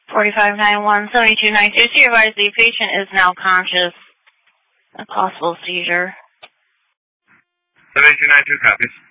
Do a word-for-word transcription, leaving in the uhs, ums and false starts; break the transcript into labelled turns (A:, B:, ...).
A: forty-five ninety-one, seventy-two ninety-two. She advised the patient is now conscious. A possible seizure.
B: seventy-two ninety-two copies.